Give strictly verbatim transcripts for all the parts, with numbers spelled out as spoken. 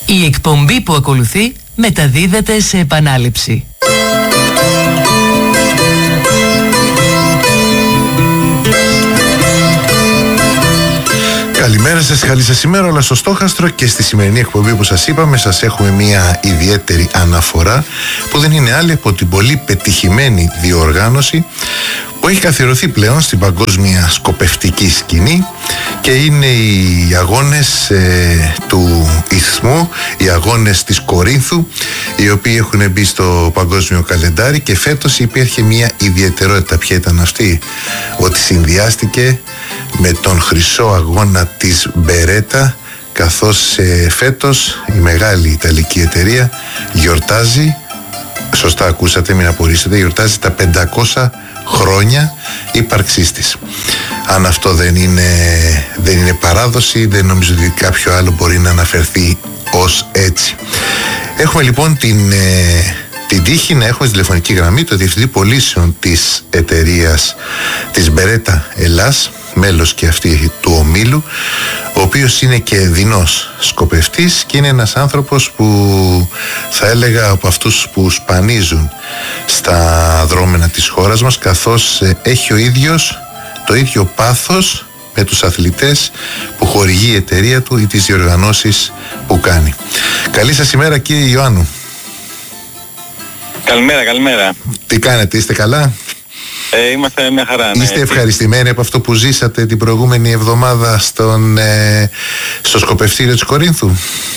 Η εκπομπή που ακολουθεί μεταδίδεται σε επανάληψη. Καλημέρα σας, καλή σας ημέρα όλα στο στόχαστρο. Και στη σημερινή εκπομπή, όπως σας είπαμε, σας έχουμε μια ιδιαίτερη αναφορά που δεν είναι άλλη από την πολύ πετυχημένη διοργάνωση που έχει καθιερωθεί πλέον στην παγκόσμια σκοπευτική σκηνή, και είναι οι αγώνες ε, του Ισθμού, οι αγώνες της Κορίνθου, οι οποίοι έχουν μπει στο παγκόσμιο καλεντάρι. Και φέτος υπήρχε μια ιδιαιτερότητα. Ποια ήταν αυτή? Ότι συνδυάστηκε με τον χρυσό αγώνα της Μπερέτα, καθώς ε, φέτος η μεγάλη ιταλική εταιρεία γιορτάζει, σωστά ακούσατε, μην απορρίσετε, γιορτάζει τα πεντακόσια χρόνια ύπαρξής της. Αν αυτό δεν είναι, δεν είναι παράδοση, δεν νομίζω ότι κάποιο άλλο μπορεί να αναφερθεί ως έτσι. Έχουμε λοιπόν την, ε, την τύχη να έχουμε στη τηλεφωνική γραμμή το Διευθυντή Πωλήσεων της εταιρείας της Μπερέτα Ελλάς, μέλος και αυτή του ομίλου, ο οποίος είναι και δεινός σκοπευτής και είναι ένας άνθρωπος που θα έλεγα από αυτούς που σπανίζουν στα δρόμενα της χώρας μας, καθώς έχει ο ίδιος το ίδιο πάθος με τους αθλητές που χορηγεί η εταιρεία του ή τις διοργανώσεις που κάνει. Καλή σας ημέρα, κύριε Ιωάννου. Καλημέρα, καλημέρα. Τι κάνετε, είστε καλά? Ε, είμαστε μια χαρά. Ναι. Είστε ευχαριστημένοι από αυτό που ζήσατε την προηγούμενη εβδομάδα στον, ε, στο σκοπευτήριο της Κορίνθου?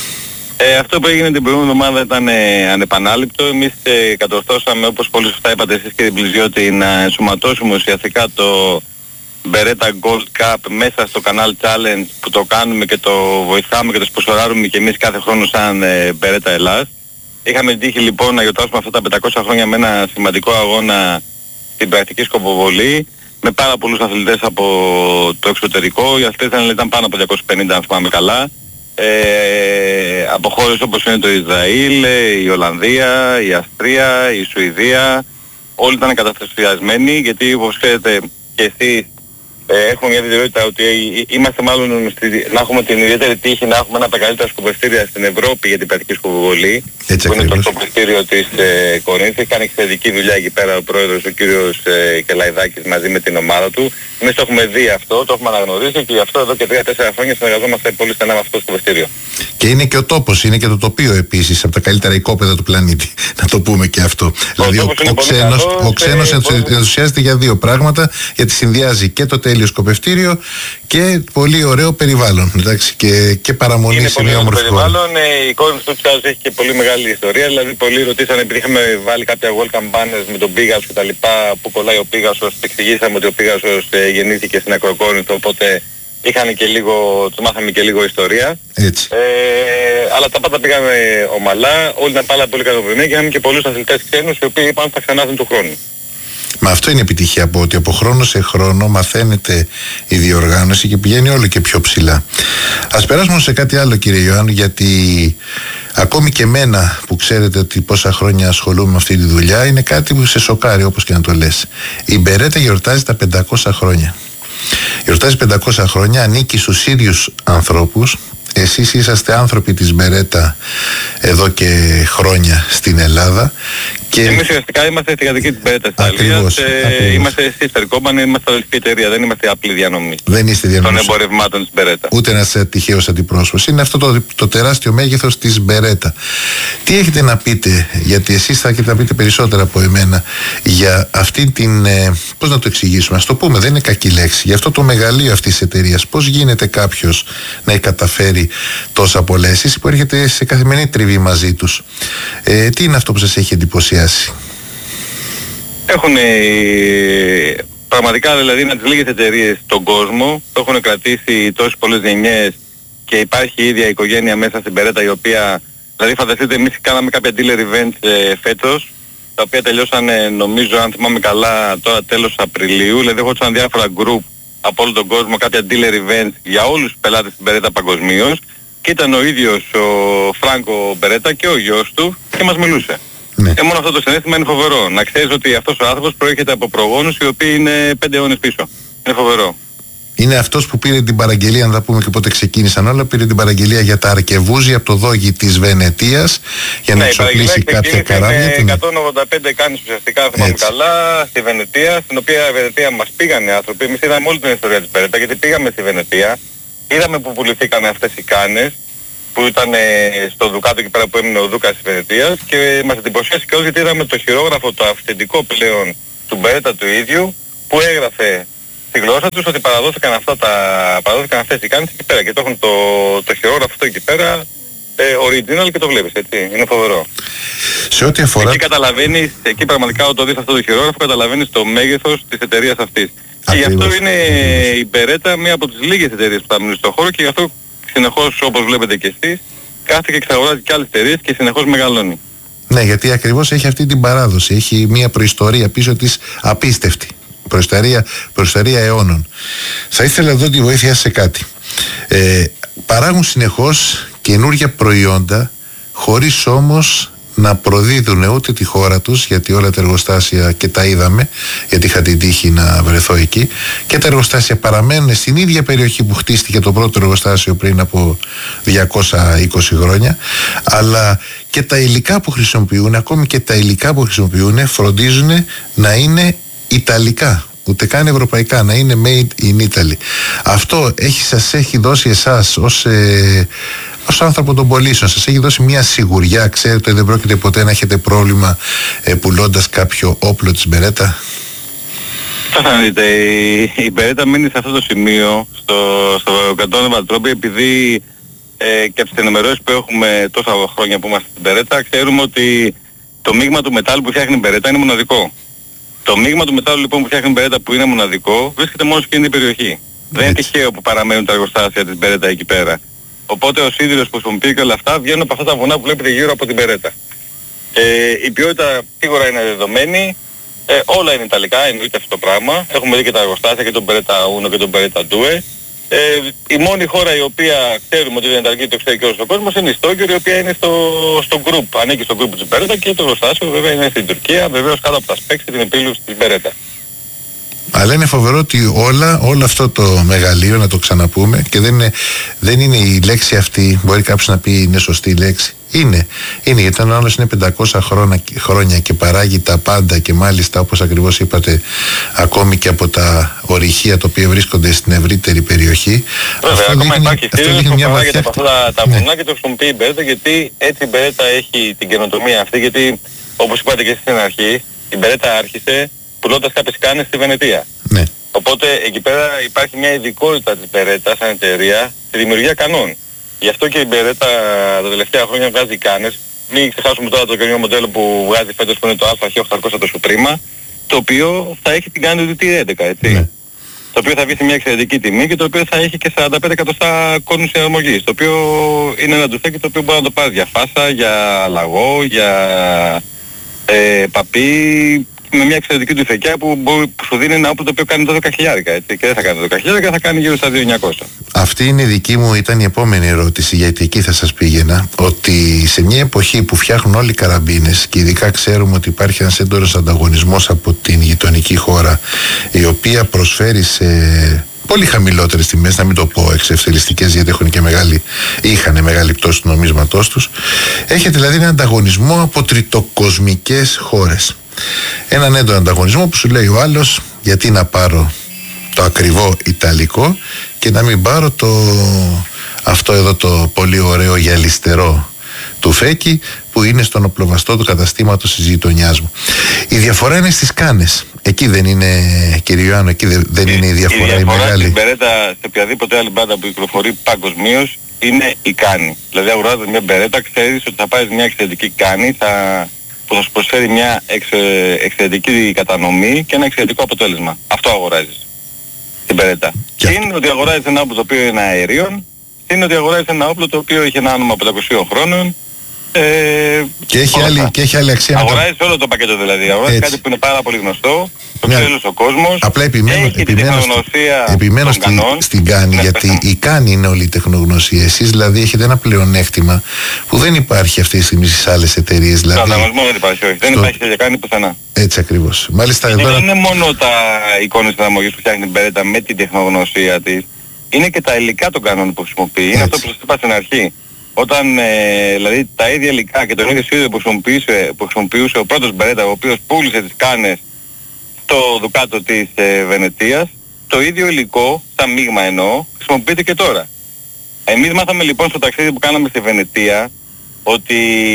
Ε, αυτό που έγινε την προηγούμενη εβδομάδα ήταν ε, ανεπανάληπτο. Εμείς ε, κατορθώσαμε, όπως πολύ σωστά είπατε εσείς κύριε Πληζιώτη, να ενσωματώσουμε ουσιαστικά το Beretta Gold Cup μέσα στο κανάλι Challenge, που το κάνουμε και το βοηθάμε και το σποσοράρουμε και εμείς κάθε χρόνο σαν ε, Beretta Ελλάς. Είχαμε τύχει λοιπόν να γιορτάσουμε αυτά τα πεντακόσια χρόνια με ένα σημαντικό αγώνα στην πρακτική σκοποβολή, με πάρα πολλούς αθλητές από το εξωτερικό. Οι αθλητές ήταν, ήταν πάνω από διακόσιοι πενήντα, αν θυμάμαι καλά, ε, από χώρες όπως είναι το Ισραήλ, η Ολλανδία, η Αυστρία, η Σουηδία. Όλοι ήταν καταστασιασμένοι, γιατί όπως ξέρετε και εσείς ε, έχουμε μια ιδιαιτερότητα ότι είμαστε μάλλον στη, να έχουμε την ιδιαίτερη τύχη να έχουμε ένα από τα καλύτερα σκοπευτήρια στην Ευρώπη για την πρακτική σκοποβολή, που είναι το σκοπευτήριο της ε, Κορίνθου. Κάνει εξαιρετική δουλειά εκεί πέρα ο πρόεδρος, ο κύριος ε, Κελαϊδάκης, μαζί με την ομάδα του. Εμείς το έχουμε δει αυτό, το έχουμε αναγνωρίσει, και γι' αυτό εδώ και τρία τέσσερα χρόνια συνεργαζόμαστε πολύ στενά με αυτό το σκοπευτήριο. Και είναι και ο τόπος, είναι και το τοπίο επίσης από τα καλύτερα οικόπεδα του πλανήτη. Να το πούμε και αυτό. Ο δηλαδή ο, ο, ξένος, ο ξένος ενθουσιάζεται για δύο πράγματα, γιατί συνδυάζει και το τέλειο σκοπευτήριο και πολύ ωραίο περιβάλλον. Εντάξει, και, και παραμονή είναι σε μια όμορφη χώρα. Περιβάλλον, ε, η Κορίνθου του Τσάζ έχει και πολύ μεγάλη ιστορία. Δηλαδή πολλοί ρωτήσανε, επειδή είχαμε βάλει κάποια welcome banners με τον Πίγασο και τα λοιπά, που κολλάει ο Πίγασος, εξηγήσαμε ότι ο Πίγασος ε, γεννήθηκε στην Ακροκόρινθο, οπότε είχαν και λίγο, τους μάθαμε και λίγο ιστορία. Έτσι. Ε, αλλά τα πάντα πήγαμε ομαλά, όλοι ήταν πάρα πολύ ικανοποιημένοι και είχαμε και πολλούς αθλητές ξένους οι οποίοι είπαν θα ξανάρθουν του χρόνου. Μα αυτό είναι επιτυχία, από ότι από χρόνο σε χρόνο μαθαίνεται η διοργάνωση και πηγαίνει όλο και πιο ψηλά. Ας περάσουμε σε κάτι άλλο, κύριε Ιωάννου, γιατί ακόμη και εμένα που ξέρετε ότι πόσα χρόνια ασχολούμαι με αυτή τη δουλειά, είναι κάτι που σε σοκάρει, όπως και να το λες. Η Μπερέτα γιορτάζει τα πεντακόσια χρόνια. Γιορτάζει πεντακόσια χρόνια, ανήκει στους ίδιους ανθρώπους. Εσείς είσαστε άνθρωποι της Μπερέτα εδώ και χρόνια στην Ελλάδα. Και εμείς ουσιαστικά είμαστε στη κατοικία της Μπερέτα της Ιταλίας. Ε, είμαστε sister company, είμαστε αδελφή εταιρεία, δεν είμαστε απλή διανομή. Δεν είστε διανομή των εμπορευμάτων της Μπερέτα. Ούτε ένας τυχαίος αντιπρόσωπος. Είναι αυτό το, το τεράστιο μέγεθος της Μπερέτα. Τι έχετε να πείτε, γιατί εσείς θα έχετε να πείτε περισσότερα από εμένα, για αυτή την, ε, πώς να το εξηγήσουμε, ας το πούμε, δεν είναι κακή λέξη, για αυτό το μεγαλείο αυτής της εταιρείας. Πώς γίνεται κάποιος να καταφέρει τόσα πολλά, εσείς που έρχεται σε καθημερινή τριβή μαζί τους? Ε, τι είναι αυτό που σας έχει εντυπωσιάσει? Έχουν ε, πραγματικά, δηλαδή, είναι τις λίγες εταιρείες στον κόσμο, το έχουν κρατήσει τόσες πολλές γενιές και υπάρχει η ίδια οικογένεια μέσα στην Μπερέτα, η οποία, δηλαδή φανταστείτε, εμείς κάναμε κάποια dealer events ε, φέτος, τα οποία τελειώσαν ε, νομίζω, αν θυμάμαι καλά, τώρα τέλος Απριλίου. Δηλαδή έχω διάφορα group από όλο τον κόσμο, κάποια dealer events για όλους τους πελάτες στην Μπερέτα παγκοσμίως, και ήταν ο ίδιος ο Φράνκο Μπερέτα και ο γιος του και μας μιλούσε. Ναι. Και μόνο αυτό το συναίσθημα είναι φοβερό. Να ξέρεις ότι αυτός ο άνθρωπος προέρχεται από προγόνους οι οποίοι είναι πέντε αιώνες πίσω. Είναι φοβερό. Είναι αυτός που πήρε την παραγγελία, να τα πούμε και πότε ξεκίνησαν όλα, πήρε την παραγγελία για τα αρκεβούζια από το δόγι της Βενετίας για να ναι, εξοπλίσει κάποια καράβια. Με εκατόν ογδόντα πέντε κάνεις ουσιαστικά, θυμάμαι καλά, στη Βενετία, στην οποία η Βενετία μας πήγανε άνθρωποι. Εμείς είδαμε όλη την ιστορία της Μπερέτα, γιατί πήγαμε στη Βενετία, είδαμε που πουληθήκαν αυτές οι κάνες, που ήταν στο Δουκάτο εκεί πέρα που έμεινε ο Δούκας της Βενετίας, και μας εντυπωσιάστηκε όλους γιατί είδαμε το χειρόγραφο, το αυθεντικό πλέον του Μπερέτα του ίδιου, που έγραφε στη γλώσσα τους ότι παραδόθηκαν, αυτά τα, παραδόθηκαν αυτές οι κάνες εκεί πέρα, και το έχουν το, το χειρόγραφο αυτό εκεί πέρα, ε, original, και το βλέπεις, έτσι, είναι φοβερό. Σε ό,τι αφορά... Εκεί καταλαβαίνεις, εκεί πραγματικά όταν δεις αυτό το χειρόγραφο καταλαβαίνεις το μέγεθος της εταιρείας αυτής. Ακριβώς. Και γι' αυτό είναι η Μπερέτα μία από τις λίγες εταιρείες που θα μείνουν στον χώρο, και γι' αυτό συνεχώς, όπως βλέπετε και εσείς, κάθεται και εξαγοράζει και άλλες εταιρείες και συνεχώς μεγαλώνει. Ναι, γιατί ακριβώς έχει αυτή την παράδοση, έχει μια προϊστορία πίσω της απίστευτη. Προϊστορία, προϊστορία αιώνων. Θα ήθελα εδώ τη βοήθεια σε κάτι. Ε, παράγουν συνεχώς καινούργια προϊόντα, χωρίς όμως να προδίδουν ούτε τη χώρα τους, γιατί όλα τα εργοστάσια, και τα είδαμε, γιατί είχα την τύχη να βρεθώ εκεί, και τα εργοστάσια παραμένουν στην ίδια περιοχή που χτίστηκε το πρώτο εργοστάσιο πριν από διακόσια είκοσι χρόνια, αλλά και τα υλικά που χρησιμοποιούν, ακόμη και τα υλικά που χρησιμοποιούν, φροντίζουν να είναι ιταλικά, ούτε καν ευρωπαϊκά, να είναι made in Italy. Αυτό έχει, σας έχει δώσει εσάς ως, ε, ως άνθρωπο των πωλήσεων, σας έχει δώσει μια σιγουριά, ξέρετε, δεν πρόκειται ποτέ να έχετε πρόβλημα ε, πουλώντας κάποιο όπλο της Μπερέτα? Θα δείτε, η, η Μπερέτα μείνει σε αυτό το σημείο, στο, στο καντόν Βαλτρόπη, επειδή ε, και από τις ενημερώσεις που έχουμε τόσα χρόνια που είμαστε στην Μπερέτα, ξέρουμε ότι το μείγμα του μετάλλου που φτιάχνει η Μπερέτα είναι μοναδικό. Το μείγμα του μετάλλου λοιπόν που φτιάχνει η Μπερέτα, που είναι μοναδικό, βρίσκεται μόνο σε εκείνη την περιοχή. Δεν είναι τυχαίο που παραμένουν τα εργοστάσια της Μπερέτα εκεί πέρα. Οπότε ο σίδηρος που χρησιμοποιεί και όλα αυτά βγαίνουν από αυτά τα βουνά που βλέπετε γύρω από την Μπερέτα. Ε, η ποιότητα σίγουρα είναι δεδομένη. Ε, όλα είναι ιταλικά, εννοείται αυτό το πράγμα. Έχουμε δει και τα εργοστάσια, και τον Μπερέτα Uno και τον Μπερέτα Due. Ε, η μόνη χώρα η οποία ξέρουμε ότι δεν είναι ιταλική, το ξέρει και όλος ο κόσμος, είναι η Στόκερ, η οποία είναι στο, στο group, ανήκει στο group της Μπερέτα, και το εργοστάσιο βέβαια είναι στην Τουρκία, βεβαίως κάτω από τα σπέξ και την επίλυση της Μπερέτα. Αλλά είναι φοβερό ότι όλα, όλο αυτό το μεγαλείο, να το ξαναπούμε, και δεν είναι, δεν είναι η λέξη αυτή, μπορεί κάποιος να πει είναι σωστή λέξη. Είναι, είναι γιατί ο άλλος είναι πεντακόσια χρόνια, χρόνια και παράγει τα πάντα, και μάλιστα όπως ακριβώς είπατε, ακόμη και από τα ορυχεία τα οποία βρίσκονται στην ευρύτερη περιοχή. Βέβαια, αυτό ακόμα δείχνει, υπάρχει αυτό που μια παράγεται από αυτά τα, τα ναι. βουνά και το χρησιμοποιεί η Μπερέτα, γιατί έτσι η Μπερέτα έχει την καινοτομία αυτή, γιατί όπως είπατε και εσείς στην αρχή, η Μπερέτα άρχισε πουλώντας κάποιες κάνες στη Βενετία. Ναι. Οπότε εκεί πέρα υπάρχει μια ειδικότητα της Μπερέτα σαν εταιρεία στη δημιουργία κανών. Γι' αυτό και η Μπερέτα τα τελευταία χρόνια βγάζει κάνες. Μην ξεχάσουμε τώρα το καινούργιο μοντέλο που βγάζει φέτος, που είναι το Α Χ οκτακόσια το Suprema, το οποίο θα έχει την κάνη του τι έντεκα, έτσι. Ναι. Το οποίο θα βγει σε μια εξαιρετική τιμή, και το οποίο θα έχει και σαράντα πέντε εκατοστά κόνους συναρμογής, το οποίο είναι ένα ντουφέκι το οποίο μπορεί να το πάρει για φάσα, για λαγό, για ε, παπί, με μια εξαιρετική του ηφαικιά που, που σου δίνει ένα όπλο το οποίο κάνει το δέκα χιλιάρικα, έτσι. Και δεν θα κάνει το δέκα χιλιάρικα, θα κάνει γύρω στα δύο χιλιάδες εννιακόσια. Αυτή είναι η δική μου, ήταν η επόμενη ερώτηση, γιατί εκεί θα σας πήγαινα, ότι σε μια εποχή που φτιάχνουν όλοι καραμπίνες, και ειδικά ξέρουμε ότι υπάρχει ένας έντονος ανταγωνισμός από την γειτονική χώρα, η οποία προσφέρει σε πολύ χαμηλότερες τιμές, να μην το πω εξευθελιστικές, γιατί έχουν και μεγάλη, είχαν μεγάλη πτώση του νομίσματός τους. Έχετε δηλαδή έναν ανταγωνισμό από τριτοκοσμικές χώρες. Έναν έντονο ανταγωνισμό που σου λέει ο άλλος, γιατί να πάρω το ακριβό ιταλικό και να μην πάρω το αυτό εδώ το πολύ ωραίο γυαλιστερό του φέκι που είναι στον οπλοβαστό του καταστήματος της γειτονιάς μου. Η διαφορά είναι στις κάνες. Εκεί δεν είναι, κύριε Ιωάννου, εκεί δεν, δεν είναι η διαφορά, η, διαφορά η μεγάλη. Η Μπερέτα σε οποιαδήποτε άλλη μπάντα που κυκλοφορεί παγκοσμίως είναι η κάνη. Δηλαδή αγοράζοντας μια Μπερέτα, ξέρεις ότι θα πάρεις μια εξαιρετική κάνη, θα, που θα σου προσφέρει μια εξε, εξαιρετική κατανομή και ένα εξαιρετικό αποτέλεσμα. Αυτό αγοράζεις την Μπερέτα. Και είναι ότι αγοράζεις ένα όπλο το οποίο είναι αερίων, είναι ότι αγοράζεις ένα όπλο το οποίο έχει ένα άνομα πεντακόσιων χρόνων, Ε, και, έχει άλλη, και έχει άλλη αξία. Αγοράζεις όλο το πακέτο δηλαδή. Αγοράζεις κάτι που είναι πάρα πολύ γνωστό, το ναι. ξέρει ο κόσμος. Απλά επιμένω, έχει επιμένω, τη τεχνογνωσία επιμένω των στη, κανόν. στην Κάνη, ναι, γιατί η Κάνη είναι όλη η τεχνογνωσία. Εσείς δηλαδή έχετε ένα πλεονέκτημα που δεν υπάρχει αυτή τη στιγμή στις άλλες εταιρείες. Δηλαδή, στον ανταγωνισμό δεν υπάρχει, όχι. Στο... Δεν υπάρχει τέτοια Κάνη πουθενά. Έτσι ακριβώς. Μάλιστα, εδώ... εδώ... Δεν είναι μόνο τα εικόνες εφαρμογής που φτιάχνει την Beretta με την τεχνογνωσία της. Είναι και τα υλικά των κανόνων που χρησιμοποιεί. Έτσι. Είναι αυτό που σας είπα στην αρχή. Όταν ε, δηλαδή τα ίδια υλικά και τον ίδιο σχέδιο που χρησιμοποιούσε, που χρησιμοποιούσε ο πρώτος Beretta, ο οποίος πούλησε τις κάνες στο Δουκάτο της ε, Βενετίας, το ίδιο υλικό, στα μείγμα εννοώ, χρησιμοποιείται και τώρα. Εμείς μάθαμε λοιπόν στο ταξίδι που κάναμε στη Βενετία ότι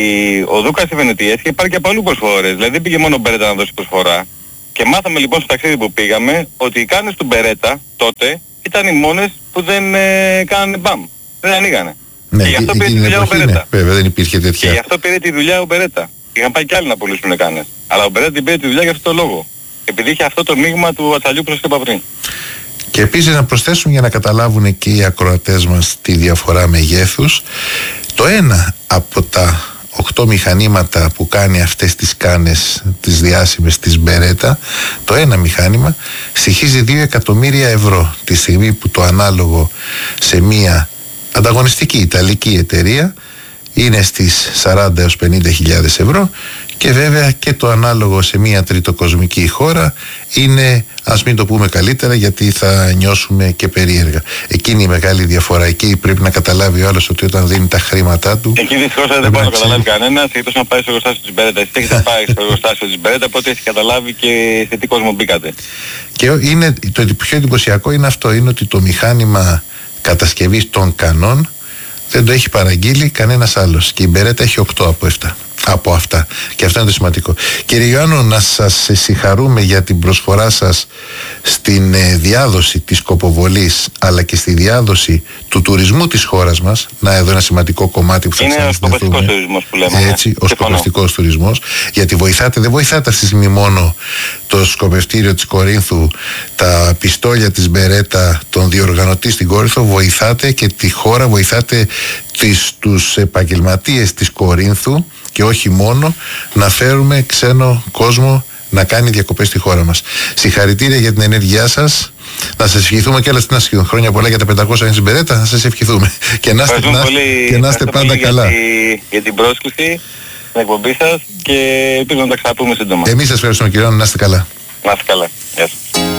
ο Δούκας στη Βενετία είχε πάρει και από αλλού προσφορές. Δηλαδή δεν πήγε μόνο ο Beretta να δώσει προσφορά. Και μάθαμε λοιπόν στο ταξίδι που πήγαμε ότι οι κάνες του Beretta τότε ήταν οι μόνες που δεν ε, κάνανε μπαμ. Δεν ανοίγανε. Ναι, και γι' αυτό πήρε τη δουλειά ο Beretta. Ναι, βέβαια δεν υπήρχε τέτοια. Και γι' αυτό πήρε τη δουλειά ο Beretta. Είχαν πάει κι άλλοι να πουλήσουν κάνες. Αλλά ο Beretta την πήρε τη δουλειά για αυτό το λόγο. Επειδή είχε αυτό το μείγμα του ατσαλιού που σας είπα πριν. Και επίσης να προσθέσουμε για να καταλάβουν και οι ακροατές μας τη διαφορά μεγέθους. Το ένα από τα οκτώ μηχανήματα που κάνει αυτές τις κάνες, τις διάσημες της Beretta, το ένα μηχάνημα στοιχίζει δύο εκατομμύρια ευρώ, τη στιγμή που το ανάλογο σε μία ανταγωνιστική ιταλική εταιρεία είναι στις σαράντα έως πενήντα χιλιάδες ευρώ, και βέβαια και το ανάλογο σε μια τριτοκοσμική χώρα είναι, ας μην το πούμε καλύτερα γιατί θα νιώσουμε και περίεργα. Εκείνη η μεγάλη διαφορά. Εκεί πρέπει να καταλάβει ο άλλος ότι όταν δίνει τα χρήματά του... Εκεί δυστυχώς δεν μπορεί να το καταλάβει κανένας, εκτός να πάει στο εργοστάσιο της Beretta. Εσύ έχετε πάει στο εργοστάσιο της Beretta, οπότε έχει καταλάβει και σε τι κόσμο μπήκατε. Και είναι, το πιο εντυπωσιακό είναι αυτό, είναι ότι το μηχάνημα κατασκευής των κανών δεν το έχει παραγγείλει κανένας άλλος. Και η Beretta έχει οκτώ από επτά. Από αυτά. Και αυτό είναι το σημαντικό. Κύριε Ιωάννου, να σας συγχαρούμε για την προσφορά σας στην ε, διάδοση της κοποβολής, αλλά και στη διάδοση του τουρισμού της χώρας μας. Να, εδώ ένα σημαντικό κομμάτι που θα ξανασυνδεθούμε. Είναι ο σκοπευτικός τουρισμός που λέμε. Έτσι, ο σκοπευτικός τουρισμός. Γιατί βοηθάτε, δεν βοηθάτε αυτή τη στιγμή μόνο το σκοπευτήριο της Κορίνθου, τα πιστόλια της Beretta, τον διοργανωτή στην Κόρινθο, βοηθάτε και τη χώρα, βοηθάτε τις, τους επαγγελματίες της Κορίνθου και όχι μόνο, να φέρουμε ξένο κόσμο να κάνει διακοπές στη χώρα μας. Συγχαρητήρια για την ενέργειά σας. Να σας ευχηθούμε και άλλα στην άσχη χρόνια πολλά για τα πεντακόσια στην Beretta. Να σας ευχηθούμε. Και να είστε, να, και να είστε πάντα καλά. Για, τη, για την πρόσκληση, την εκπομπή σας, και ελπίζω να τα ξαναπούμε σύντομα. Εμείς σας ευχαριστούμε, κύριε, να είστε καλά. Να είστε καλά. Γεια σας.